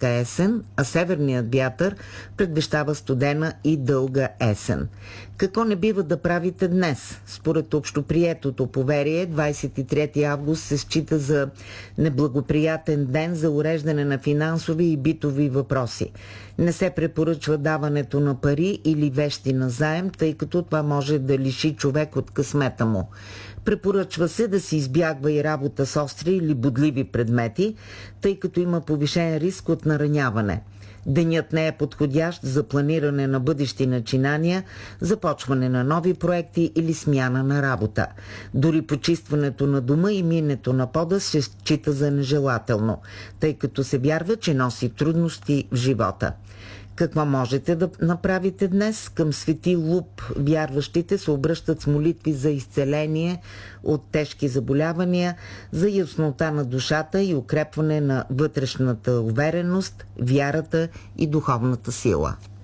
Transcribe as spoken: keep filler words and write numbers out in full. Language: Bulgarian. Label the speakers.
Speaker 1: мягка есен, а северният вятър предвещава студена и дълга есен. Какво не бива да правите днес? Според общоприетото поверие, двадесет и трети август се счита за неблагоприятен ден за уреждане на финансови и битови въпроси. Не се препоръчва даването на пари или вещи на заем, тъй като това може да лиши човек от късмета му. Препоръчва се да се избягва и работа с остри или бодливи предмети, тъй като има повишен риск от нараняване. Денят не е подходящ за планиране на бъдещи начинания, започване на нови проекти или смяна на работа. Дори почистването на дома и минето на пода се счита за нежелателно, тъй като се вярва, че носи трудности в живота. Какво можете да направите днес? Към Свети Луп вярващите се обръщат с молитви за изцеление от тежки заболявания, за яснота на душата и укрепване на вътрешната увереност, вярата и духовната сила.